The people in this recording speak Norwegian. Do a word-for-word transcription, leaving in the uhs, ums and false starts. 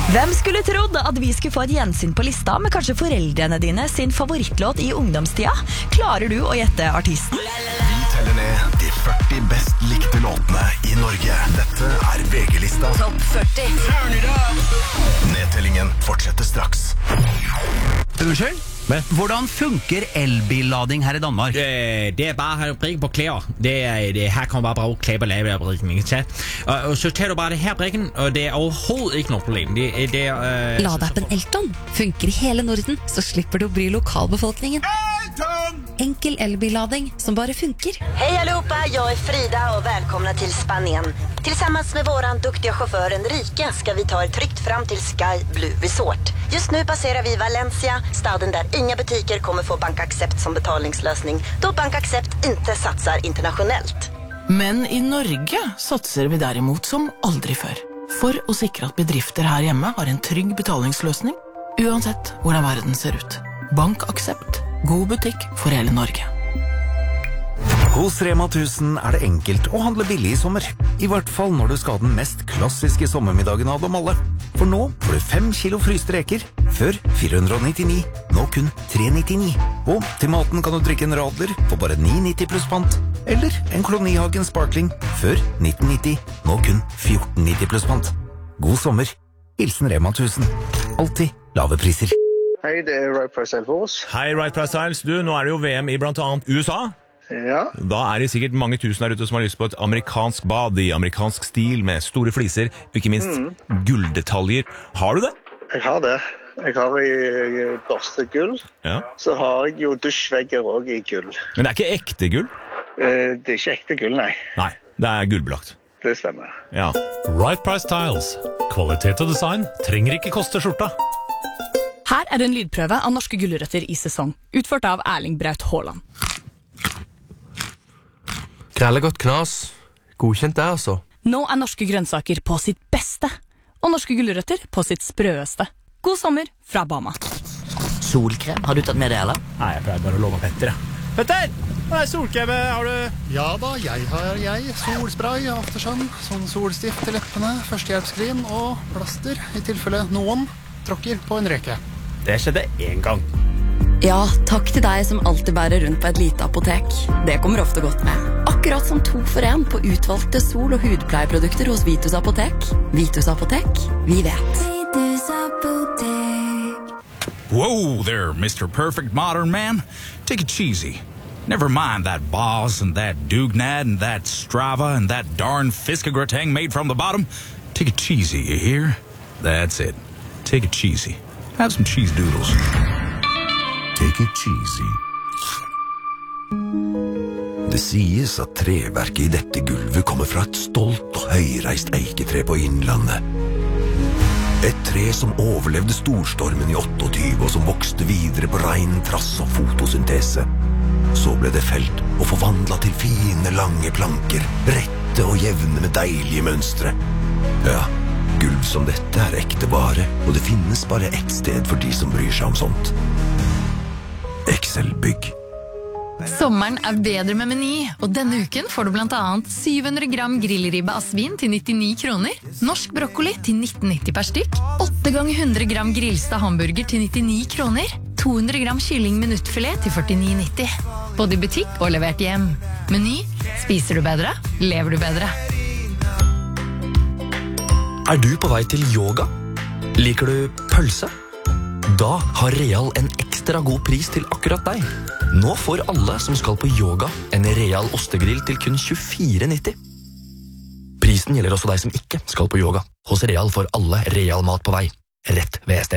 Hvem skulle trodd at vi skulle få et gjensyn på lista med kanskje foreldrene dine sin favorittlåt i ungdomstida? Klarer du å gjette artisten? Vi teller ned de førti best likte låtene i Norge. Dette er V G-lista. Topp førti. Nedtellingen fortsetter straks. Unnskyld? Hvordan funker elbillading her i Danmark? Øh, det er bare at brikke på klæder. Det er, det, her kan man bare bruge klæder og lave brikken, ikke sant? Og, og så tager du bare det her brikken, og det er overhovedet ikke noe problem. Det, det er, øh, Ladeappen Elton funker i hele Norden, så slipper du å bry lokalbefolkningen. Enkel elbillading som bare funker. Hej allihopa, jag är Frida och välkomna till Spanien. Tillsammans med våran duktiga chaufför Enrique ska vi ta er tryggt fram till Sky Blue Resort. Just nu passerar vi Valencia, staden där inga butiker kommer få BankAxept som betalningslösning, då BankAxept inte satsar internationellt. Men i Norge satser vi derimot som aldri før. For å sikre at bedrifter her hjemme har en trygg betalingsløsning, uansett hvordan verden ser ut. BankAxept. God butikk for hele Norge. Hos Rema tusen er det enkelt å handle billig i sommer. I hvert fall når du skal ha den mest klassiske sommermiddagen av dem alle. For nå får du fem kilo fryste reker, før fire hundre nittini, nå kun tre nittini. Og til maten kan du drikke en radler for bare ni nitti pluss pant. Eller en Kolonihagen Sparkling, før nitten nitti, nå kun fjorten nitti pluss pant. God sommer. Hilsen Rema tusen. Alltid lave priser. Hei, det er Right Price Styles. Hei, Right Price Styles. Du, nå er det jo V M i blant annet U S A. Ja. Da er det sikkert mange tusen der ute som har lyst på et amerikansk bad i amerikansk stil med store fliser, og ikke minst mm. gulldetaljer. Har du det? Jeg har det. Jeg har i børstegull. Ja. Så har jeg jo dusjvegger også i gull. Men det er ikke ekte gull? Eh, det er ikke ekte gull, nei. Nei, det er gullbelagt. Det stemmer. Ja. Right Price Styles. Kvalitet og design trenger ikke koste skjorta. Her er en lydprøve av norske gulrøtter i sesong, utført av Erling Braut Haaland. Krellegodt knas. Godkjent det, altså. Nå er norske grønnsaker på sitt beste, og norske gulrøtter på sitt sprøeste. God sommer fra Bama. Solkrem, har du tatt med det, eller? Nei, jeg pleier bare å love Petter, ja. Petter! Hva er solkrem? Har du... Ja da, jeg har jeg. Solspray, aftersun, sånn solstift til leppene, førstehjelpskrim og plaster, i tilfelle noen tråkker på en reke. Det skjedde en gang. Ja, takk til deg som alltid bærer rundt på et lite apotek. Det kommer ofte godt med. Akkurat som to for en på utvalgte sol- og hudpleieprodukter hos Vitus Apotek. Vitus Apotek, vi vet. Vitus Apotek. Whoa there, Mister Perfect Modern Man. Take it cheesy. Never mind that Boss and that Dugnad and that Strava and that darn Fiskegrateng made from the bottom. Take it cheesy, you hear? That's it. Take it cheesy. Have some cheese doodles. Take it cheesy. Det sies at treverket i dette gulvet kommer fra et stolt og høyreist eiketre på Innlandet. Et tre som overlevde storstormen i tjueåtte og som vokste videre på rein trass og fotosyntese. Så ble det felt og forvandlet til fine, lange planker, rette og jevne med deilige mønstre. Ja, gulv som dette er ekte vare, og det finnes bare ett sted for de som bryr seg om sånt. Excel Bygg. Sommeren er bedre med Meny, og denne uken får du blant annet syv hundre gram grillribbe av svin til nittini kroner, norsk brokkoli til nitten nitti per stykk, åtte ganger hundre gram grillsta hamburger til nittini kroner, to hundre gram kylling minuttfilet til førtini nitti. Både i butikk og levert hjem. Meny, spiser du bedre, lever du bedre. Er du på vei til yoga? Liker du pølse? Da har Real en ekstra god pris til akkurat deg. Nå får alle som skal på yoga en Real ostegrill til kun tjuefire nitti. Prisen gjelder også deg som ikke skal på yoga. Hos Real får alle Real mat på vei. Rett ved S D.